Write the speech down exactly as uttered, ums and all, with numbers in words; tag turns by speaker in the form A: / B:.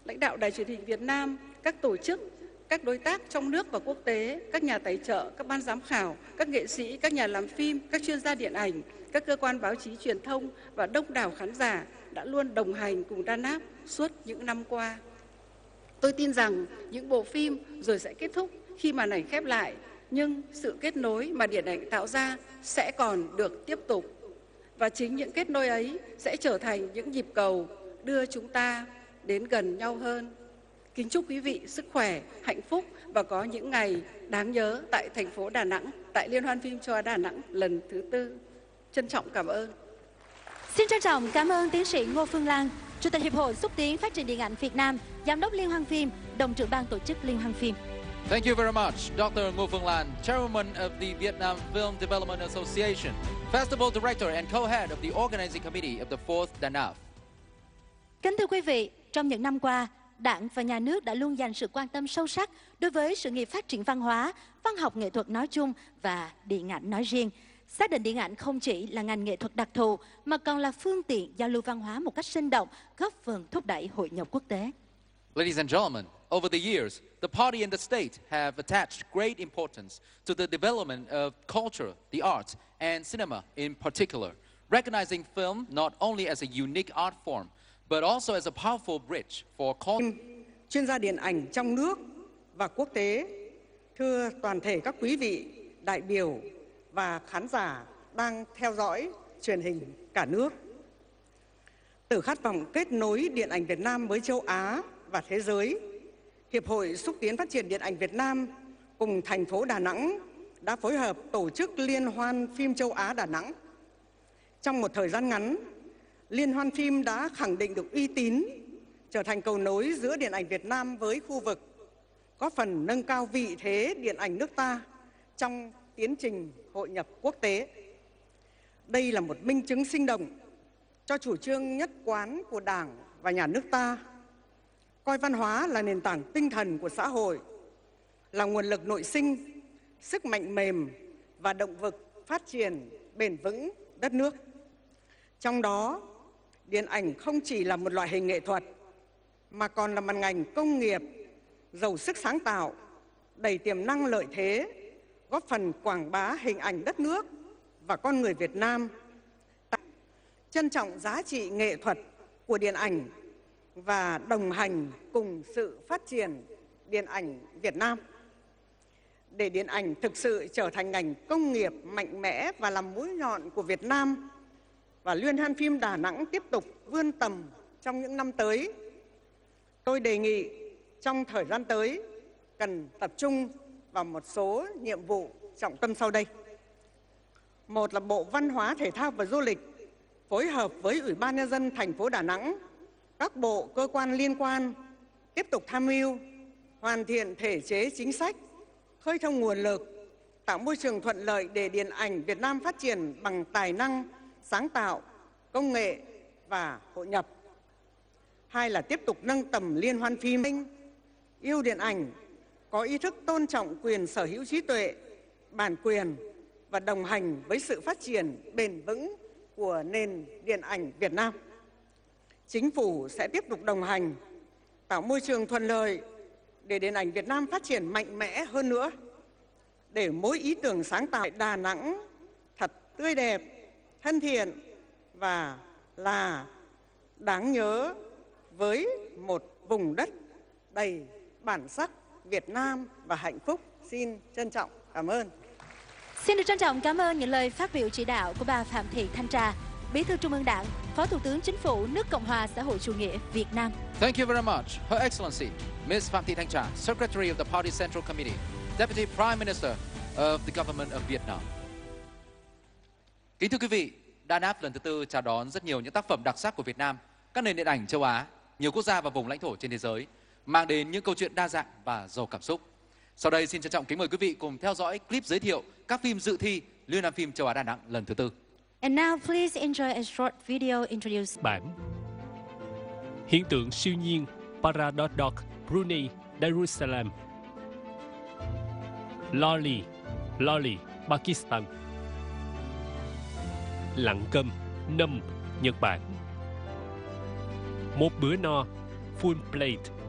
A: lãnh đạo Đài Truyền hình Việt Nam, các tổ chức, các đối tác trong nước và quốc tế, các nhà tài trợ, các ban giám khảo, các nghệ sĩ, các nhà làm phim, các chuyên gia điện ảnh, các cơ quan báo chí truyền thông và đông đảo khán giả đã luôn đồng hành cùng đa náp suốt những năm qua. Tôi tin rằng những bộ phim rồi sẽ kết thúc khi màn ảnh khép lại, nhưng sự kết nối mà điện ảnh tạo ra sẽ còn được tiếp tục. Và chính những kết nối ấy sẽ trở thành những nhịp cầu đưa chúng ta đến gần nhau hơn. Kính chúc quý vị sức khỏe, hạnh phúc và có những ngày đáng nhớ tại thành phố Đà Nẵng, tại Liên hoan phim châu Á Đà Nẵng lần thứ tư. Trân trọng cảm ơn.
B: Xin trân trọng cảm ơn tiến sĩ Ngô Phương Lan, Chủ tịch Hiệp hội Xúc tiến Phát triển Điện ảnh Việt Nam, Giám đốc Liên hoan phim, Đồng trưởng ban tổ chức Liên hoan phim.
C: Thank you very much, Doctor Ngô Phương Lan, Chairman of the Vietnam Film Development Association, Festival Director and co-head of the Organizing Committee of the fourth đa náp.
B: Kính thưa quý vị, trong những năm qua, Đảng và Nhà nước đã luôn dành sự quan tâm sâu sắc đối với sự nghiệp phát triển văn hóa, văn học nghệ thuật nói chung và điện ảnh nói riêng. Xác định điện ảnh không chỉ là ngành nghệ thuật đặc thù mà còn là phương tiện giao lưu văn hóa một cách sinh động, góp phần thúc đẩy hội nhập quốc tế.
C: Ladies and gentlemen, over the years, the party and the state have attached great importance to the development of culture, the arts, and cinema in particular, recognizing film not only as a unique art form, but also as a powerful bridge for culture.
D: Chuyên gia điện ảnh trong nước và quốc tế, thưa toàn thể các quý vị đại biểu và khán giả đang theo dõi truyền hình cả nước. Từ khát vọng kết nối điện ảnh Việt Nam với châu Á và thế giới, Hiệp hội Xúc tiến Phát triển Điện ảnh Việt Nam cùng thành phố Đà Nẵng đã phối hợp tổ chức Liên hoan phim châu Á Đà Nẵng. Trong một thời gian ngắn, Liên hoan phim đã khẳng định được uy tín, trở thành cầu nối giữa điện ảnh Việt Nam với khu vực, góp phần nâng cao vị thế điện ảnh nước ta trong tiến trình hội nhập quốc tế. Đây là một minh chứng sinh động cho chủ trương nhất quán của Đảng và Nhà nước ta, coi văn hóa là nền tảng tinh thần của xã hội, là nguồn lực nội sinh, sức mạnh mềm và động lực phát triển bền vững đất nước. Trong đó, điện ảnh không chỉ là một loại hình nghệ thuật, mà còn là một ngành công nghiệp giàu sức sáng tạo, đầy tiềm năng lợi thế, góp phần quảng bá hình ảnh đất nước và con người Việt Nam. Trân trọng giá trị nghệ thuật của điện ảnh và đồng hành cùng sự phát triển điện ảnh Việt Nam. Để điện ảnh thực sự trở thành ngành công nghiệp mạnh mẽ và làm mũi nhọn của Việt Nam, và Liên hoan phim Đà Nẵng tiếp tục vươn tầm trong những năm tới, tôi đề nghị trong thời gian tới cần tập trung vào một số nhiệm vụ trọng tâm sau đây. Một là Bộ Văn hóa, Thể thao và Du lịch phối hợp với Ủy ban Nhân dân thành phố Đà Nẵng, các bộ cơ quan liên quan tiếp tục tham mưu, hoàn thiện thể chế chính sách, khơi thông nguồn lực, tạo môi trường thuận lợi để điện ảnh Việt Nam phát triển bằng tài năng, sáng tạo, công nghệ và hội nhập. Hai là tiếp tục nâng tầm liên hoan phim, yêu điện ảnh, có ý thức tôn trọng quyền sở hữu trí tuệ, bản quyền và đồng hành với sự phát triển bền vững của nền điện ảnh Việt Nam. Chính phủ sẽ tiếp tục đồng hành, tạo môi trường thuận lợi để điện ảnh Việt Nam phát triển mạnh mẽ hơn nữa, để mỗi ý tưởng sáng tạo Đà Nẵng thật tươi đẹp, thân thiện và là đáng nhớ với một vùng đất đầy bản sắc Việt Nam và hạnh phúc. Xin trân trọng cảm ơn.
B: Xin được trân trọng cảm ơn những lời phát biểu chỉ đạo của bà Phạm Thị Thanh Trà, Bí thư Trung ương Đảng, Phó Thủ tướng Chính phủ nước Cộng hòa xã hội chủ nghĩa Việt Nam.
C: Thank you very much, Her Excellency, Miz Phạm Thị Thanh Trà, Secretary of the Party Central Committee, Deputy Prime Minister of the Government of Vietnam. Kính thưa quý vị, đa náp lần thứ tư chào đón rất nhiều những tác phẩm đặc sắc của Việt Nam, các nền điện ảnh châu Á, nhiều quốc gia và vùng lãnh thổ trên thế giới, mang đến những câu chuyện đa dạng và giàu cảm xúc. Sau đây xin trân trọng kính mời quý vị cùng theo dõi clip giới thiệu các phim dự thi Liên hoan phim châu Á Đà Nẵng lần thứ tư.
B: And now please enjoy a short video introduce.
E: Bản hiện tượng siêu nhiên Paradok, Brunei, Darussalam. Loli, Loli, Pakistan. Lặng câm, Nâm, Nhật Bản. Một bữa no, Full Plate